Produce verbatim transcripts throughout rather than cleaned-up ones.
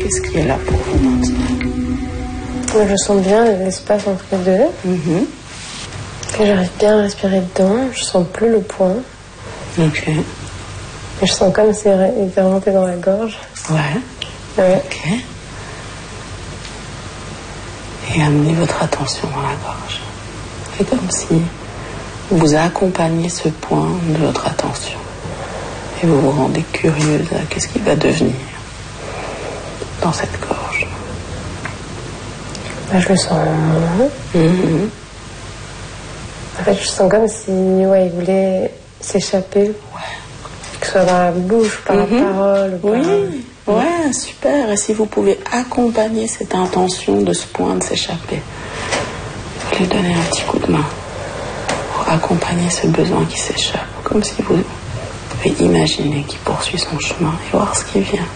Qu'est-ce qui est là pour vous maintenant? Je sens bien l'espace entre les deux. Mm-hmm. J'arrive bien à respirer dedans. Je sens plus le poing. Ok. Je sens comme si il était remonté dans la gorge. Ouais. Ouais. Ok. Et amenez votre attention dans la gorge. C'est comme si vous accompagnez ce point de votre attention. Et vous vous rendez curieuse à qu'est-ce qui va devenir dans cette gorge. Là, je le sens moins. Mm-hmm. En fait, je sens comme si ouais, il voulait s'échapper. Ouais. Que ce soit dans la bouche, par Mm-hmm. la parole. Ou oui, par... ouais, super. Et si vous pouvez accompagner cette intention de ce point de s'échapper, vous lui donnez un petit coup de main pour accompagner ce besoin qui s'échappe. Comme si vous pouvez imaginer qu'il poursuit son chemin et voir ce qui vient.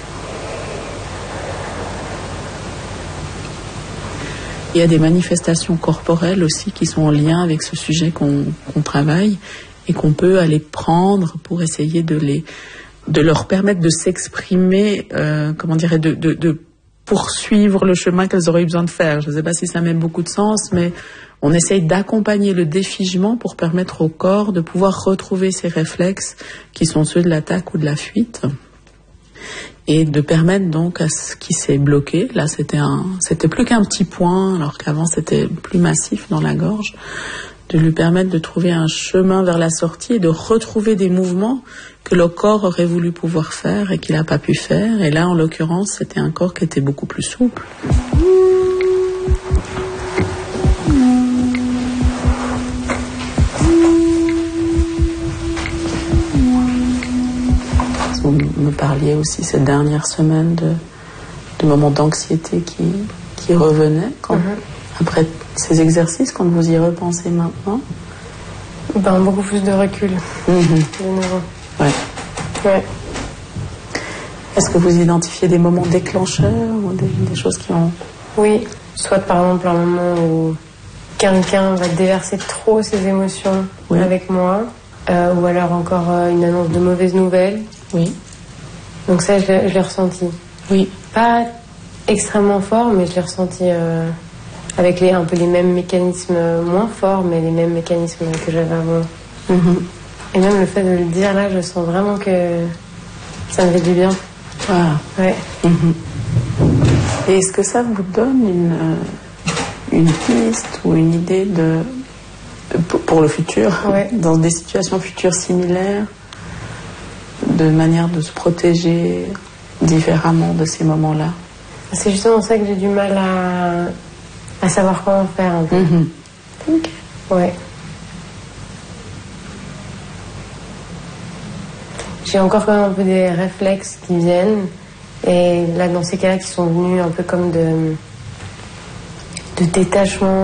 Il y a des manifestations corporelles aussi qui sont en lien avec ce sujet qu'on, qu'on travaille et qu'on peut aller prendre pour essayer de les, de leur permettre de s'exprimer, euh, comment dirais, de, de, de poursuivre le chemin qu'elles auraient eu besoin de faire. Je ne sais pas si ça met beaucoup de sens, mais on essaye d'accompagner le défigement pour permettre au corps de pouvoir retrouver ses réflexes qui sont ceux de l'attaque ou de la fuite. Et de permettre donc à ce qui s'est bloqué, là c'était un, c'était plus qu'un petit point, alors qu'avant c'était plus massif dans la gorge, de lui permettre de trouver un chemin vers la sortie et de retrouver des mouvements que le corps aurait voulu pouvoir faire et qu'il n'a pas pu faire. Et là, en l'occurrence, c'était un corps qui était beaucoup plus souple. Vous me parliez aussi ces dernières semaines de, de moments d'anxiété qui, qui revenaient quand, mm-hmm. après ces exercices, quand vous y repensez maintenant. Ben, beaucoup plus de recul. Mm-hmm. De nouveau. Ouais. Ouais. Est-ce que vous identifiez des moments déclencheurs ou des, des choses qui ont... Oui, soit par exemple un moment où quelqu'un va déverser trop ses émotions oui. avec moi, euh, ou alors encore euh, une annonce de mauvaises nouvelles. Oui. Donc ça, je l'ai, je l'ai ressenti. Oui. Pas extrêmement fort, mais je l'ai ressenti euh, avec les, un peu les mêmes mécanismes, moins forts, mais les mêmes mécanismes que j'avais avant. Mm-hmm. Et même le fait de le dire là, je sens vraiment que ça me fait du bien. Ah. Ouais. Mm-hmm. Et est-ce que ça vous donne une, une piste ou une idée de, pour le futur, ouais. dans des situations futures similaires, de manière de se protéger différemment de ces moments-là? C'est justement ça que j'ai du mal à, à savoir comment faire. Un peu. Mm-hmm. Ok. Ouais. J'ai encore quand même un peu des réflexes qui viennent. Et là, dans ces cas-là, qui sont venus un peu comme de, de détachement.